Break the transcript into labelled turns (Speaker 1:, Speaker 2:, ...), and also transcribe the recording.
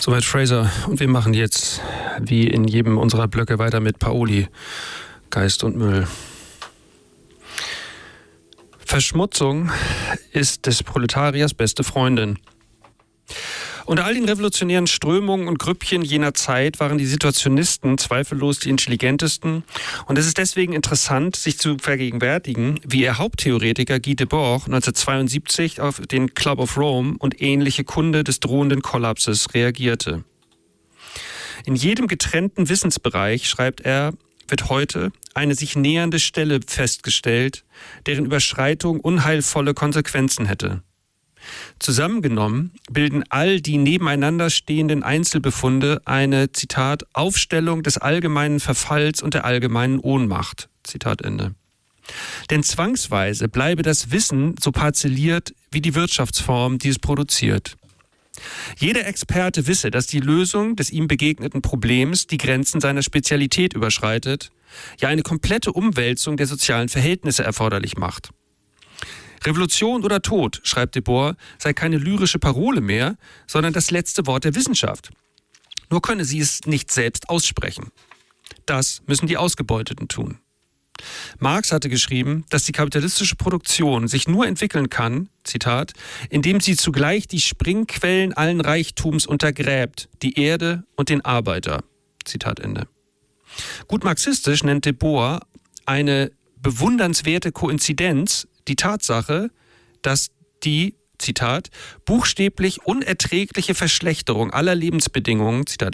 Speaker 1: Soweit Fraser. Und wir machen jetzt, wie in jedem unserer Blöcke, weiter mit Paoli, Geist und Müll. Verschmutzung ist des Proletariers beste Freundin. Unter all den revolutionären Strömungen und Grüppchen jener Zeit waren die Situationisten zweifellos die intelligentesten. Und es ist deswegen interessant, sich zu vergegenwärtigen, wie ihr Haupttheoretiker Guy Debord 1972 auf den Club of Rome und ähnliche Kunde des drohenden Kollapses reagierte. In jedem getrennten Wissensbereich, schreibt er, wird heute eine sich nähernde Stelle festgestellt, deren Überschreitung unheilvolle Konsequenzen hätte. Zusammengenommen bilden all die nebeneinander stehenden Einzelbefunde eine, Zitat, Aufstellung des allgemeinen Verfalls und der allgemeinen Ohnmacht, Zitat Ende. Denn zwangsweise bleibe das Wissen so parzelliert wie die Wirtschaftsform, die es produziert. Jeder Experte wisse, dass die Lösung des ihm begegneten Problems die Grenzen seiner Spezialität überschreitet, ja eine komplette Umwälzung der sozialen Verhältnisse erforderlich macht. Revolution oder Tod, schreibt Debord, sei keine lyrische Parole mehr, sondern das letzte Wort der Wissenschaft. Nur könne sie es nicht selbst aussprechen. Das müssen die Ausgebeuteten tun. Marx hatte geschrieben, dass die kapitalistische Produktion sich nur entwickeln kann, Zitat, indem sie zugleich die Springquellen allen Reichtums untergräbt, die Erde und den Arbeiter, Zitat Ende. Gut marxistisch nennt Debord eine bewundernswerte Koinzidenz die Tatsache, dass die, Zitat, buchstäblich unerträgliche Verschlechterung aller Lebensbedingungen, Zitat